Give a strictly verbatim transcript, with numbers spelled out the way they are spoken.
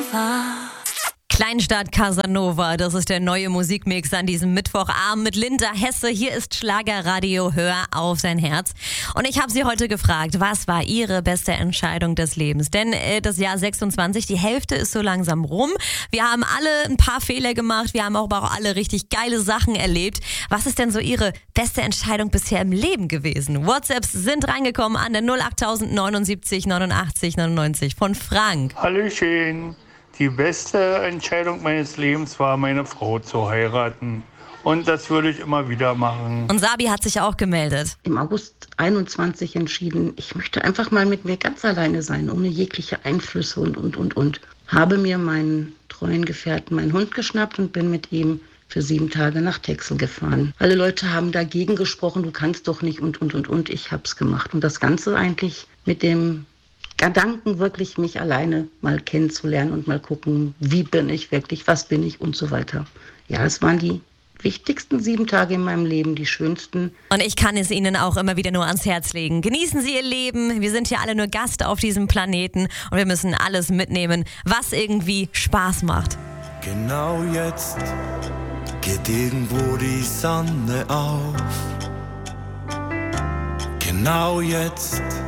Kleinstadt Casanova, das ist der neue Musikmix an diesem Mittwochabend mit Linda Hesse. Hier ist Schlagerradio, hör auf sein Herz. Und ich habe Sie heute gefragt, was war Ihre beste Entscheidung des Lebens? Denn äh, das Jahr sechsundzwanzig, die Hälfte ist so langsam rum. Wir haben alle ein paar Fehler gemacht, wir haben aber auch alle richtig geile Sachen erlebt. Was ist denn so Ihre beste Entscheidung bisher im Leben gewesen? WhatsApps sind reingekommen an der null acht tausend neunundsiebzig neunundachtzig neunundneunzig von Frank. Hallöchen. Die beste Entscheidung meines Lebens war, meine Frau zu heiraten. Und das würde ich immer wieder machen. Und Sabi hat sich auch gemeldet. Im August einundzwanzig entschieden, ich möchte einfach mal mit mir ganz alleine sein, ohne jegliche Einflüsse und, und, und, und. Habe mir meinen treuen Gefährten, meinen Hund geschnappt und bin mit ihm für sieben Tage nach Texel gefahren. Alle Leute haben dagegen gesprochen, du kannst doch nicht und, und, und, und. Ich hab's gemacht. Und das Ganze eigentlich mit dem Gedanken, wirklich mich alleine mal kennenzulernen und mal gucken, wie bin ich wirklich, was bin ich und so weiter. Ja, es waren die wichtigsten sieben Tage in meinem Leben, die schönsten. Und ich kann es Ihnen auch immer wieder nur ans Herz legen. Genießen Sie Ihr Leben. Wir sind hier alle nur Gast auf diesem Planeten und wir müssen alles mitnehmen, was irgendwie Spaß macht. Genau jetzt geht irgendwo die Sonne auf. Genau jetzt